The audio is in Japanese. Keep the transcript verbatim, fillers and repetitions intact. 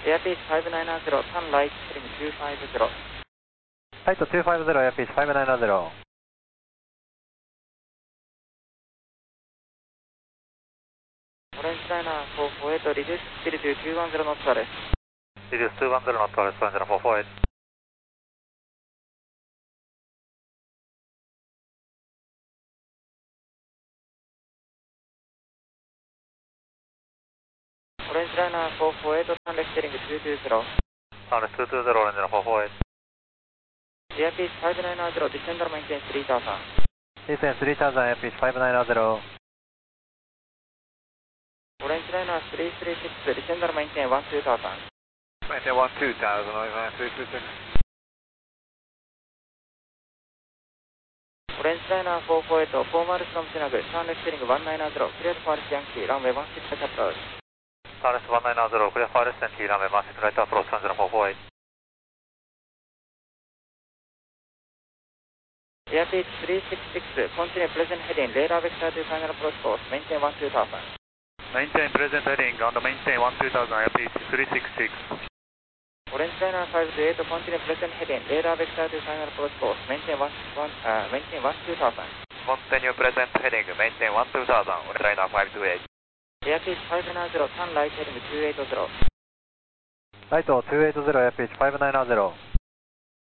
Airpiece five nine zero, turn right, heading two five zero. ライトにひゃくごじゅう、Airpiece five nine zero。 オレンジライナーフォーフォーエイト、リデューススピリトゥーにひゃくじゅうノットです。 Reduce two one zero knot to Alice one zero four four eight。 オレンジライナーフォーフォーエイト、ターンレフトヘディングにひゃくにじゅう。 ターンレフトにひゃくにじゅう、オレンジライナーフォーフォーエイト。 Airpiece five nine zero, descender maintain three thousand。 Descend three thousand, Airpiece five nine zero。 オレンジライナーさんさんろく、descender maintain one two thousand。 Maintain one two thousand, three two six。 オレンジライナーフォーフォーエイト、フォーマルスのシナグ、ターンレフトヘディングいちきゅうゼロ、クリアとファーレスヤンキー、ランウェイワンシックスキャットアウト。 ターンレフトいちきゅうゼロ、クリアファーレスヤンキー、ランウェイワンシックスライトアプローチone zero four four eight。 Airpiece three six six, continue present heading, radar vector to final approach course, maintain one two thousand。 Maintain present heading and maintain one two thousand, Airpiece three six six。 オレンジライナーfive two eight, continue present heading, radar vector to final approach course, maintain one uh, maintain one two thousand。 Continue present heading, maintain one two thousand, オレンジライナーfive two eight。 Airpiece five nine zero, turn right heading two eight zero。 ライトにひゃくはちじゅう、Airpiece five nine zero。